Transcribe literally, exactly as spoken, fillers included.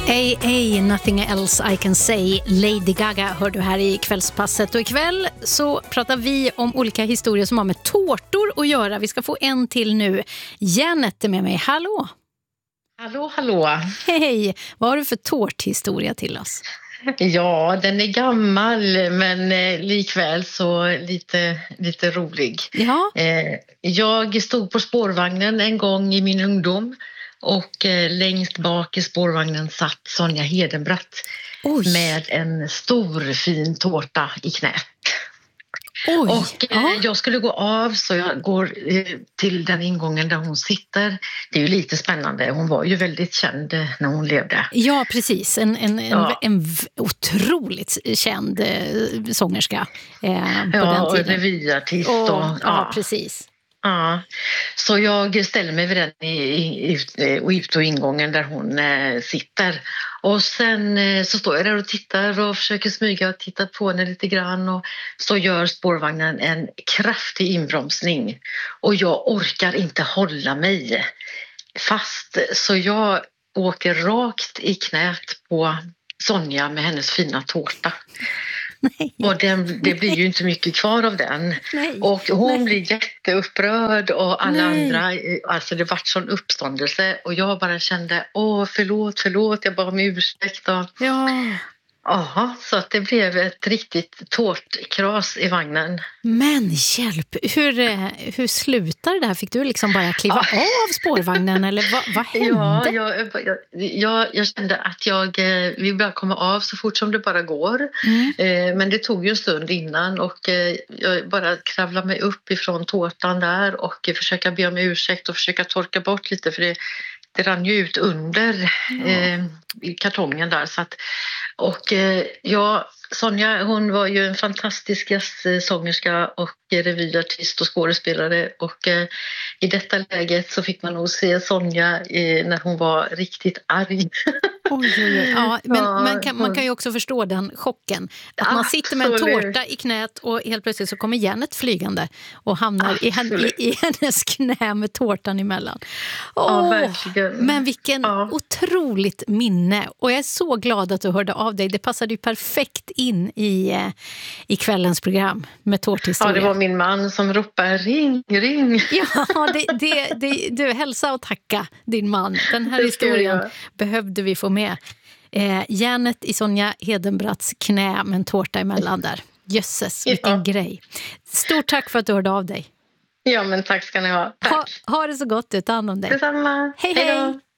A A, Nothing Else I Can Say, Lady Gaga hör du här i kvällspasset. Och ikväll så pratar vi om olika historier som har med tårtor att göra. Vi ska få en till nu. Janet är med mig, hallå! Hallå, hallå! Hej! Vad har du för tårthistoria till oss? Ja, den är gammal men eh, likväl så lite, lite rolig. Ja. Eh, jag stod på spårvagnen en gång i min ungdom och eh, längst bak i spårvagnen satt Sonja Hedenbratt Oj. med en stor fin tårta i knät. Oj. Och eh, Ja. jag skulle gå av så jag går eh, till den ingången där hon sitter. Det är ju lite spännande. Hon var ju väldigt känd eh, när hon levde. Ja, precis. En, en, Ja. en, en v- otroligt känd eh, sångerska eh, på Ja, den och tiden. revyartist. Och, Och, ja, ja. precis. Ja, så jag ställer mig vid den i, i, ut- och ut- och ingången där hon eh, sitter. Och sen eh, så står jag där och tittar och försöker smyga och titta på henne lite grann. Och så gör spårvagnen en kraftig inbromsning. Och jag orkar inte hålla mig fast. Så jag åker rakt i knät på Sonja med hennes fina tårta. Nej. Och den, det blir ju inte mycket kvar av den. Nej. Och hon Nej. blir jätteupprörd och alla Nej. andra, alltså det vart sån uppståndelse och jag bara kände, åh förlåt, förlåt, jag bad om ursäkt. Och, Ja. aha, så att det blev ett riktigt tårtkras i vagnen. Men hjälp, hur, eh, hur slutar det här? Fick du liksom bara kliva av spårvagnen eller vad, vad Ja, hände? jag, jag, jag, jag kände att jag eh, vill bara komma av så fort som det bara går. Mm. Eh, men det tog ju en stund innan och eh, jag bara kravlade mig upp ifrån tårtan där och eh, försöka be om ursäkt och försöka torka bort lite för det, det rann ju ut under Ja. eh, i kartongen där. Så att, och eh, ja, Sonja hon var ju en fantastisk gästsångerska och revyartist och skådespelare och eh, i detta läget så fick man nog se Sonja eh, när hon var riktigt arg. Oj, oj, oj. Ja, men Ja, man, kan, man hon- kan ju också förstå den chocken. Att man sitter med en Absolut. tårta i knät och helt plötsligt så kommer Janet flygande och hamnar i, hen- i, Absolut. i hennes knä med tårtan emellan. Ja, Åh, verkligen. men vilken Ja. otroligt minne. Och jag är så glad att du hörde av dig. Det passade ju perfekt in i, eh, i kvällens program med Ja, tårthistoria. det var min man som ropade ring, ring. Ja, det, det, det, du hälsa och tacka din man. Den här Det ska jag historien göra. behövde vi få med. Eh, Janet i Sonja Hedenbratts knä med en tårta emellan där. Jösses, vilken Ja. grej. Stort tack för att du hörde av dig. Ja, men tack ska ni ha. Ha, Tack. ha det så gott, du. Ta hand om dig. Detsamma. Hej, Hej då. hej.